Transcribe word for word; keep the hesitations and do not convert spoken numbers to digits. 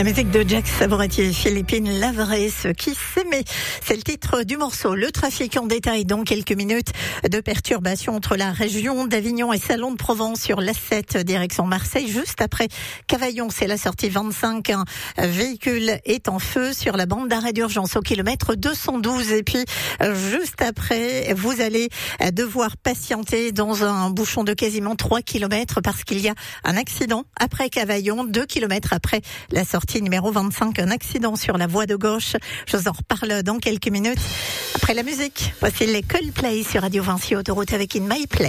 La musique de Jack Savoretti, Philippine Lavray, ce qui s'aimait. C'est le titre du morceau. Le trafic en détail dans quelques minutes. De perturbations entre la région d'Avignon et Salon de Provence sur l'A sept direction Marseille. Juste après Cavaillon, c'est la sortie vingt-cinq. Un véhicule est en feu sur la bande d'arrêt d'urgence au kilomètre deux cent douze. Et puis, juste après, vous allez devoir patienter dans un bouchon de quasiment trois kilomètres parce qu'il y a un accident après Cavaillon, deux kilomètres après la sortie numéro vingt-cinq, un accident sur la voie de gauche. Je vous en reparle dans quelques minutes. Après la musique, voici les Coldplay sur Radio Vinci Autoroute avec In My Place.